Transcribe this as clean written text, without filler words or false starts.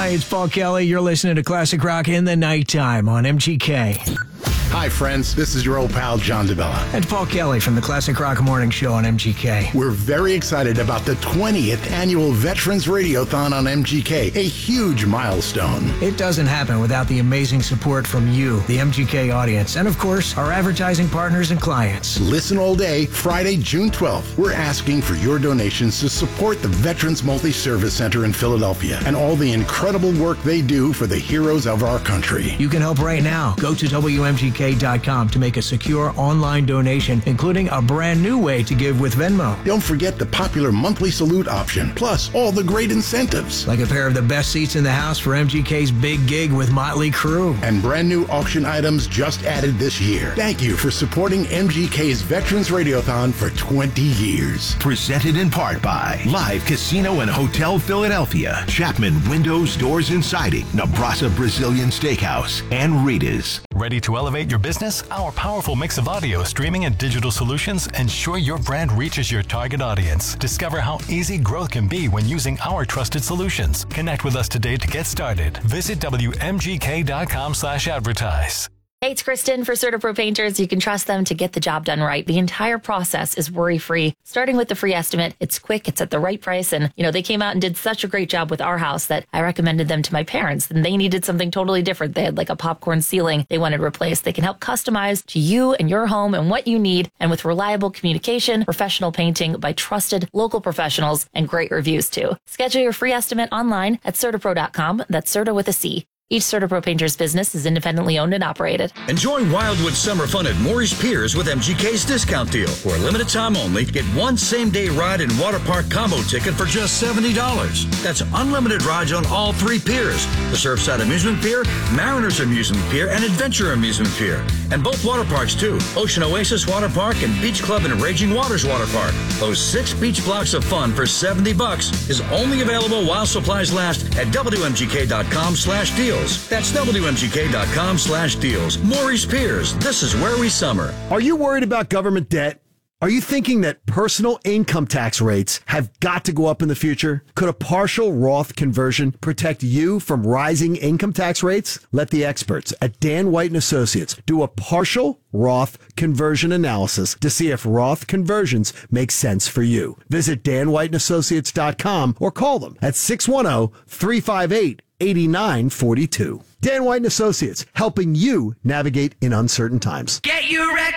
Hi, it's Paul Kelly. You're listening to Classic Rock in the Nighttime on MGK. Hi, friends. This is your old pal, John DeBella. And Paul Kelly from the Classic Rock Morning Show on MGK. We're very excited about the 20th annual Veterans Radiothon on MGK, a huge milestone. It doesn't happen without the amazing support from you, the MGK audience, and of course, our advertising partners and clients. Listen all day, Friday, June 12th. We're asking for your donations to support the Veterans Multi-Service Center in Philadelphia and all the incredible work they do for the heroes of our country. You can help right now. Go to WMGK.com to make a secure online donation, including a brand new way to give with Venmo. Don't forget the popular monthly salute option, plus all the great incentives. Like a pair of the best seats in the house for MGK's big gig with Motley Crue. And brand new auction items just added this year. Thank you for supporting MGK's Veterans Radiothon for 20 years. Presented in part by Live Casino and Hotel Philadelphia, Chapman Windows, Doors and Siding, Nebraska Brazilian Steakhouse, and Rita's. Ready to elevate your business? Our powerful mix of audio, streaming, and digital solutions ensure your brand reaches your target audience. Discover how easy growth can be when using our trusted solutions. Connect with us today to get started. Visit WMGK.com/advertise. Hey, it's Kristen for CertaPro Painters. You can trust them to get the job done right. The entire process is worry-free. Starting with the free estimate, it's quick, it's at the right price, and, they came out and did such a great job with our house that I recommended them to my parents, and they needed something totally different. They had like a popcorn ceiling they wanted replaced. They can help customize to you and your home and what you need, and with reliable communication, professional painting by trusted local professionals, and great reviews too. Schedule your free estimate online at CertaPro.com. That's Certa with a C. Each CertaPro Painters business is independently owned and operated. Enjoy Wildwood Summer Fun at Maurice Piers with MGK's discount deal. For a limited time only, get one same-day ride and water park combo ticket for just $70. That's unlimited rides on all three piers: the Surfside Amusement Pier, Mariners Amusement Pier, and Adventure Amusement Pier. And both water parks, too: Ocean Oasis Water Park and Beach Club and Raging Waters Water Park. Those 6 beach blocks of fun for $70 is only available while supplies last at WMGK.com/deals. That's WMGK.com/deals. Maurice Piers, this is where we summer. Are you worried about government debt? Are you thinking that personal income tax rates have got to go up in the future? Could a partial Roth conversion protect you from rising income tax rates? Let the experts at Dan White & Associates do a partial Roth conversion analysis to see if Roth conversions make sense for you. Visit danwhiteandassociates.com or call them at 610-358-8942. Dan White & Associates, helping you navigate in uncertain times. Get your